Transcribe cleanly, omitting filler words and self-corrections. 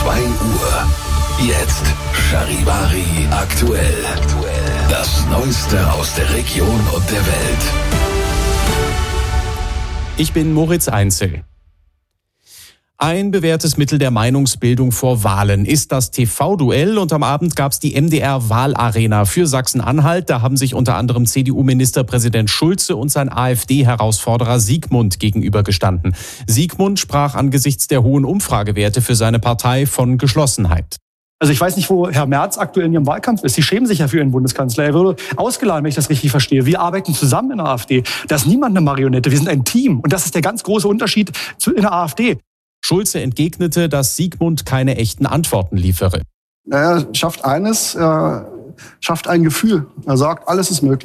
2 Uhr. Jetzt Charivari aktuell. Das Neueste aus der Region und der Welt. Ich bin Moritz Einzel. Ein bewährtes Mittel der Meinungsbildung vor Wahlen ist das TV-Duell und am Abend gab es die MDR-Wahlarena für Sachsen-Anhalt. Da haben sich unter anderem CDU-Ministerpräsident Schulze und sein AfD-Herausforderer Siegmund gegenübergestanden. Siegmund sprach angesichts der hohen Umfragewerte für seine Partei von Geschlossenheit. Also ich weiß nicht, wo Herr Merz aktuell in ihrem Wahlkampf ist. Sie schämen sich ja für Ihren Bundeskanzler. Er wurde ausgeladen, wenn ich das richtig verstehe. Wir arbeiten zusammen in der AfD. Da ist niemand eine Marionette. Wir sind ein Team. Und das ist der ganz große Unterschied in der AfD. Schulze entgegnete, dass Siegmund keine echten Antworten liefere. Er schafft eines, er schafft ein Gefühl. Er sagt, alles ist möglich.